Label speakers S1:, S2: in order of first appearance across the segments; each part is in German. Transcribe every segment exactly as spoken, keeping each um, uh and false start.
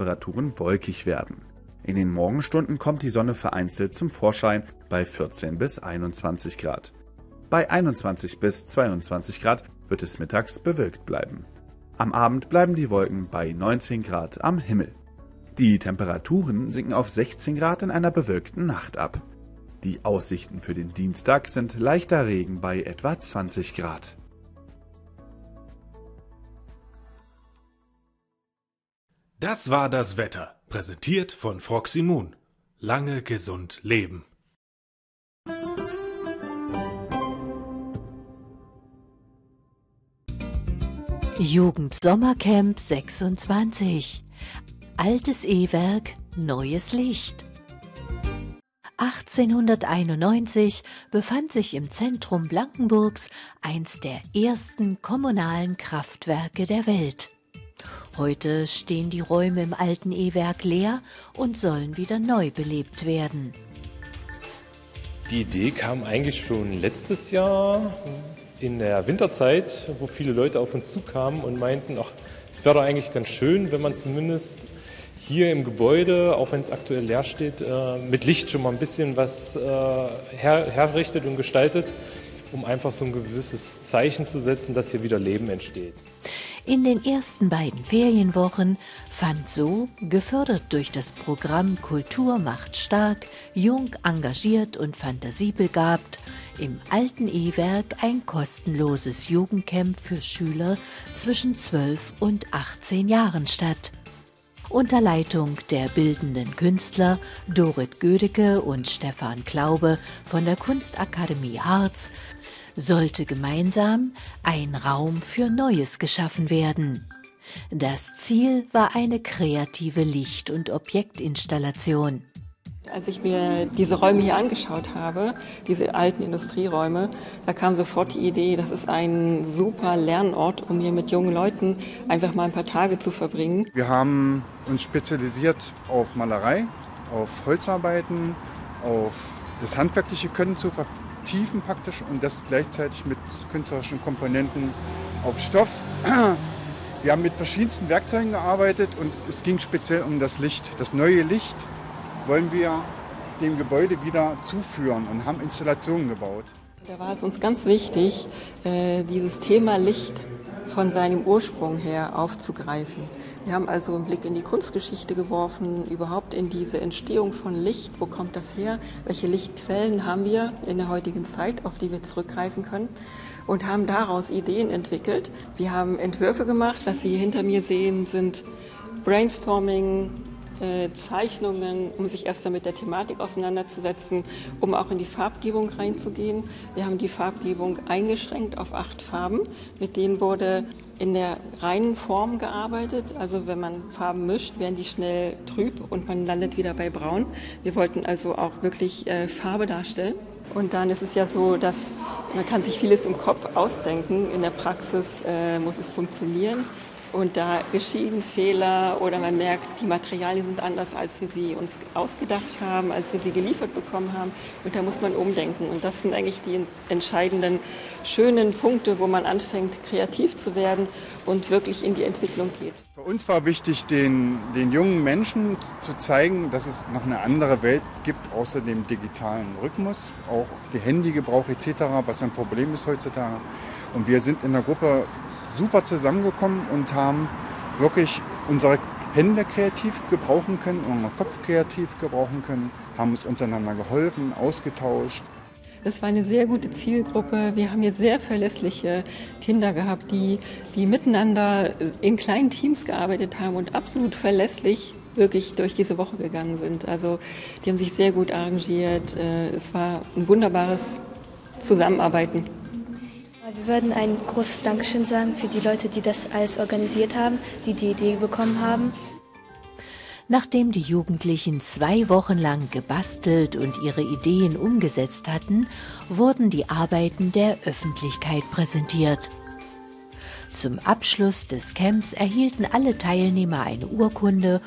S1: Temperaturen wolkig werden. In den Morgenstunden kommt die Sonne vereinzelt zum Vorschein bei vierzehn bis einundzwanzig Grad. Bei einundzwanzig bis zweiundzwanzig Grad wird es mittags bewölkt bleiben. Am Abend bleiben die Wolken bei neunzehn Grad am Himmel. Die Temperaturen sinken auf sechzehn Grad in einer bewölkten Nacht ab. Die Aussichten für den Dienstag sind leichter Regen bei etwa zwanzig Grad.
S2: Das war das Wetter, präsentiert von Froxy Moon. Lange gesund leben.
S3: Jugend-Sommercamp sechsundzwanzig. Altes E-Werk, neues Licht. achtzehnhunderteinundneunzig befand sich im Zentrum Blankenburgs eins der ersten kommunalen Kraftwerke der Welt. Heute stehen die Räume im alten E-Werk leer und sollen wieder neu belebt werden.
S4: Die Idee kam eigentlich schon letztes Jahr in der Winterzeit, wo viele Leute auf uns zukamen und meinten, ach, es wäre doch eigentlich ganz schön, wenn man zumindest hier im Gebäude, auch wenn es aktuell leer steht, mit Licht schon mal ein bisschen was her herrichtet und gestaltet, um einfach so ein gewisses Zeichen zu setzen, dass hier wieder Leben entsteht.
S3: In den ersten beiden Ferienwochen fand so, gefördert durch das Programm Kultur macht stark, jung, engagiert und fantasiebegabt, im alten E-Werk ein kostenloses Jugendcamp für Schüler zwischen zwölf und achtzehn Jahren statt. Unter Leitung der bildenden Künstler Dorit Gödecke und Stefan Klaube von der Kunstakademie Harz sollte gemeinsam ein Raum für Neues geschaffen werden. Das Ziel war eine kreative Licht- und Objektinstallation.
S5: Als ich mir diese Räume hier angeschaut habe, diese alten Industrieräume, da kam sofort die Idee, das ist ein super Lernort, um hier mit jungen Leuten einfach mal ein paar Tage zu verbringen.
S6: Wir haben uns spezialisiert auf Malerei, auf Holzarbeiten, auf das handwerkliche Können zu vertiefen praktisch und das gleichzeitig mit künstlerischen Komponenten auf Stoff. Wir haben mit verschiedensten Werkzeugen gearbeitet und es ging speziell um das Licht, das neue Licht. Wollen wir dem Gebäude wieder zuführen und haben Installationen gebaut.
S5: Da war es uns ganz wichtig, dieses Thema Licht von seinem Ursprung her aufzugreifen. Wir haben also einen Blick in die Kunstgeschichte geworfen, überhaupt in diese Entstehung von Licht. Wo kommt das her? Welche Lichtquellen haben wir in der heutigen Zeit, auf die wir zurückgreifen können? Und haben daraus Ideen entwickelt. Wir haben Entwürfe gemacht. Was Sie hier hinter mir sehen, sind Brainstorming, Zeichnungen, um sich erst mit der Thematik auseinanderzusetzen, um auch in die Farbgebung reinzugehen. Wir haben die Farbgebung eingeschränkt auf acht Farben. Mit denen wurde in der reinen Form gearbeitet. Also wenn man Farben mischt, werden die schnell trüb und man landet wieder bei braun. Wir wollten also auch wirklich äh, Farbe darstellen. Und dann ist es ja so, dass man kann sich vieles im Kopf ausdenken. In der Praxis äh, muss es funktionieren. Und da geschehen Fehler oder man merkt, die Materialien sind anders, als wir sie uns ausgedacht haben, als wir sie geliefert bekommen haben. Und da muss man umdenken. Und das sind eigentlich die entscheidenden, schönen Punkte, wo man anfängt, kreativ zu werden und wirklich in die Entwicklung geht.
S6: Für uns war wichtig, den, den jungen Menschen zu zeigen, dass es noch eine andere Welt gibt, außer dem digitalen Rhythmus. Auch der Handygebrauch et cetera, was ein Problem ist heutzutage. Und wir sind in der Gruppe super zusammengekommen und haben wirklich unsere Hände kreativ gebrauchen können, unseren Kopf kreativ gebrauchen können, haben uns untereinander geholfen, ausgetauscht.
S5: Es war eine sehr gute Zielgruppe. Wir haben hier sehr verlässliche Kinder gehabt, die, die miteinander in kleinen Teams gearbeitet haben und absolut verlässlich wirklich durch diese Woche gegangen sind. Also die haben sich sehr gut arrangiert. Es war ein wunderbares Zusammenarbeiten.
S7: Wir würden ein großes Dankeschön sagen für die Leute, die das alles organisiert haben, die die Idee bekommen haben.
S3: Nachdem die Jugendlichen zwei Wochen lang gebastelt und ihre Ideen umgesetzt hatten, wurden die Arbeiten der Öffentlichkeit präsentiert. Zum Abschluss des Camps erhielten alle Teilnehmer eine Urkunde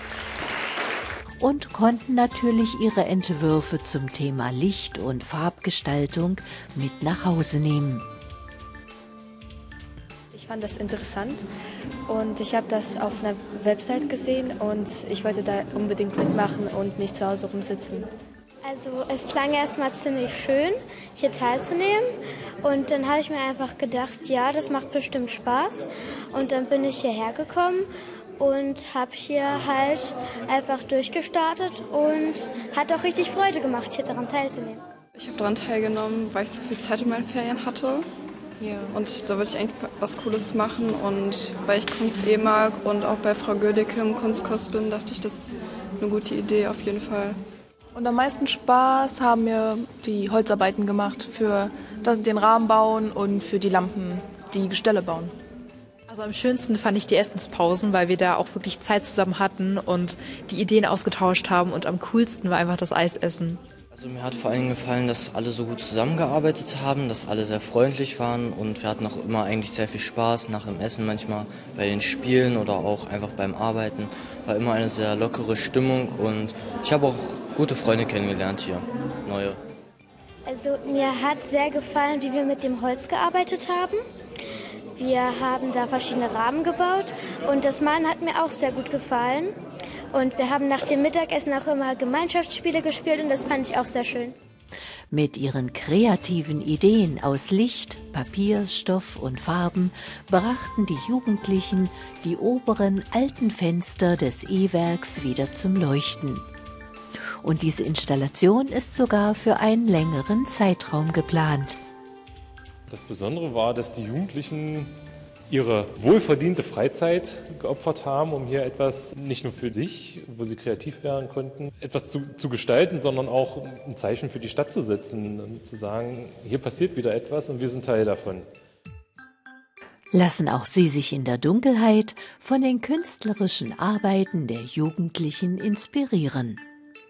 S3: und konnten natürlich ihre Entwürfe zum Thema Licht- und Farbgestaltung mit nach Hause nehmen.
S7: Ich fand das interessant, Und ich habe das auf einer Website gesehen und ich wollte da unbedingt mitmachen und nicht zu Hause rumsitzen.
S8: Also es klang erstmal ziemlich schön, hier teilzunehmen. Und dann habe ich mir einfach gedacht, ja, das macht bestimmt Spaß. Und dann bin ich hierher gekommen und habe hier halt einfach durchgestartet und hat auch richtig Freude gemacht, hier daran teilzunehmen.
S9: Ich habe daran teilgenommen, weil ich so viel Zeit in meinen Ferien hatte. Ja. Und da wollte ich eigentlich was Cooles machen. Und weil ich Kunst eh mag und auch bei Frau Gödecke im Kunstkurs bin, dachte ich, das ist eine gute Idee auf jeden Fall.
S10: Und am meisten Spaß haben mir die Holzarbeiten gemacht für den Rahmen bauen und für die Lampen, die Gestelle bauen.
S11: Also am schönsten fand ich die Essenspausen, weil wir da auch wirklich Zeit zusammen hatten und die Ideen ausgetauscht haben. Und am coolsten war einfach das Eisessen.
S12: Also mir hat vor allem gefallen, dass alle so gut zusammengearbeitet haben, dass alle sehr freundlich waren und wir hatten auch immer eigentlich sehr viel Spaß nach dem Essen, manchmal bei den Spielen oder auch einfach beim Arbeiten. War immer eine sehr lockere Stimmung und ich habe auch gute Freunde kennengelernt hier, neue.
S8: Also mir hat sehr gefallen, wie wir mit dem Holz gearbeitet haben. Wir haben da verschiedene Rahmen gebaut und das Malen hat mir auch sehr gut gefallen. Und wir haben nach dem Mittagessen auch immer Gemeinschaftsspiele gespielt und das fand ich auch sehr schön.
S3: Mit ihren kreativen Ideen aus Licht, Papier, Stoff und Farben brachten die Jugendlichen die oberen alten Fenster des E-Werks wieder zum Leuchten. Und diese Installation ist sogar für einen längeren Zeitraum geplant.
S4: Das Besondere war, dass die Jugendlichen ihre wohlverdiente Freizeit geopfert haben, um hier etwas, nicht nur für sich, wo sie kreativ werden konnten, etwas zu, zu gestalten, sondern auch ein Zeichen für die Stadt zu setzen und zu sagen, hier passiert wieder etwas und wir sind Teil davon.
S3: Lassen auch Sie sich in der Dunkelheit von den künstlerischen Arbeiten der Jugendlichen inspirieren.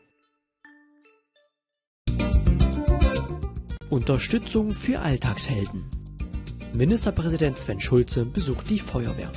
S13: Unterstützung für Alltagshelden. Ministerpräsident Sven Schulze besucht die Feuerwehr.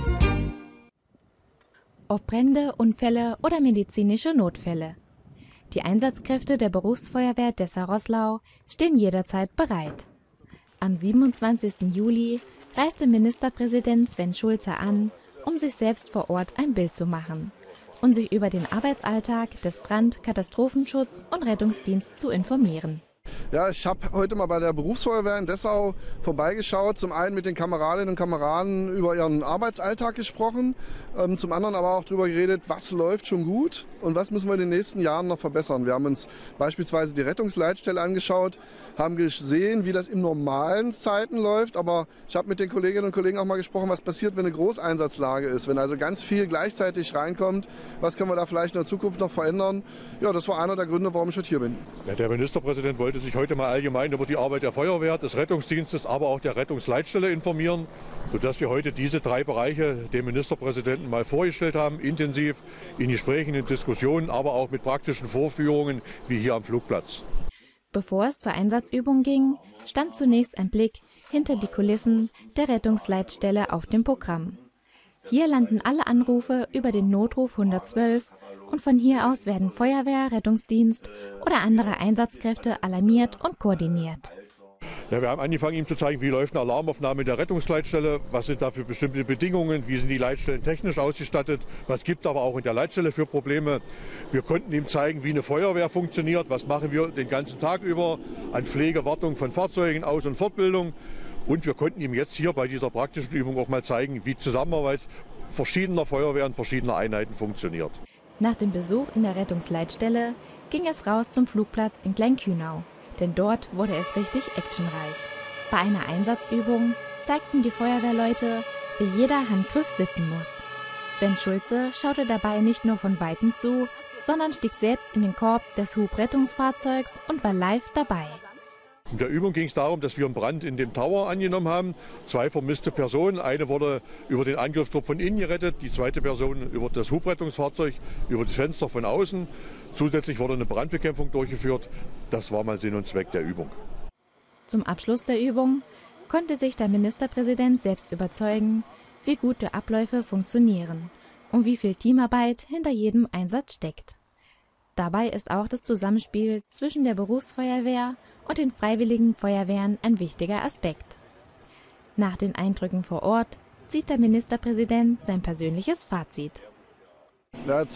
S14: Ob Brände, Unfälle oder medizinische Notfälle. Die Einsatzkräfte der Berufsfeuerwehr Dessau-Roßlau stehen jederzeit bereit. Am siebenundzwanzigsten Juli reiste Ministerpräsident Sven Schulze an, um sich selbst vor Ort ein Bild zu machen und sich über den Arbeitsalltag des Brand-, Katastrophenschutz- und Rettungsdienstes zu informieren.
S15: Ja, ich habe heute mal bei der Berufsfeuerwehr in Dessau vorbeigeschaut. Zum einen mit den Kameradinnen und Kameraden über ihren Arbeitsalltag gesprochen, ähm, zum anderen aber auch darüber geredet, was läuft schon gut und was müssen wir in den nächsten Jahren noch verbessern. Wir haben uns beispielsweise die Rettungsleitstelle angeschaut, haben gesehen, wie das in normalen Zeiten läuft, aber ich habe mit den Kolleginnen und Kollegen auch mal gesprochen, was passiert, wenn eine Großeinsatzlage ist, wenn also ganz viel gleichzeitig reinkommt, was können wir da vielleicht in der Zukunft noch verändern. Ja, das war einer der Gründe, warum ich heute hier bin.
S16: Ja, der Ministerpräsident wollte sich heute mal allgemein über die Arbeit der Feuerwehr, des Rettungsdienstes, aber auch der Rettungsleitstelle informieren, sodass wir heute diese drei Bereiche dem Ministerpräsidenten mal vorgestellt haben, intensiv in Gesprächen, in Diskussionen, aber auch mit praktischen Vorführungen wie hier am Flugplatz.
S14: Bevor es zur Einsatzübung ging, stand zunächst ein Blick hinter die Kulissen der Rettungsleitstelle auf dem Programm. Hier landen alle Anrufe über den Notruf hundertzwölf und von hier aus werden Feuerwehr, Rettungsdienst oder andere Einsatzkräfte alarmiert und koordiniert.
S16: Ja, wir haben angefangen, ihm zu zeigen, wie läuft eine Alarmaufnahme der Rettungsleitstelle, was sind da für bestimmte Bedingungen, wie sind die Leitstellen technisch ausgestattet, was gibt es aber auch in der Leitstelle für Probleme. Wir konnten ihm zeigen, wie eine Feuerwehr funktioniert, was machen wir den ganzen Tag über an Pflege, Wartung von Fahrzeugen, Aus- und Fortbildung. Und wir konnten ihm jetzt hier bei dieser praktischen Übung auch mal zeigen, wie Zusammenarbeit verschiedener Feuerwehren, verschiedener Einheiten funktioniert.
S14: Nach dem Besuch in der Rettungsleitstelle ging es raus zum Flugplatz in Kleinkühnau, denn dort wurde es richtig actionreich. Bei einer Einsatzübung zeigten die Feuerwehrleute, wie jeder Handgriff sitzen muss. Sven Schulze schaute dabei nicht nur von Weitem zu, sondern stieg selbst in den Korb des Hubrettungsfahrzeugs und war live dabei.
S16: In der Übung ging es darum, dass wir einen Brand in dem Tower angenommen haben. Zwei vermisste Personen. Eine wurde über den Angriffstrupp von innen gerettet, die zweite Person über das Hubrettungsfahrzeug, über das Fenster von außen. Zusätzlich wurde eine Brandbekämpfung durchgeführt. Das war mal Sinn und Zweck der Übung.
S14: Zum Abschluss der Übung konnte sich der Ministerpräsident selbst überzeugen, wie gute Abläufe funktionieren und wie viel Teamarbeit hinter jedem Einsatz steckt. Dabei ist auch das Zusammenspiel zwischen der Berufsfeuerwehr und den freiwilligen Feuerwehren ein wichtiger Aspekt. Nach den Eindrücken vor Ort zieht der Ministerpräsident sein persönliches Fazit.
S15: Er hat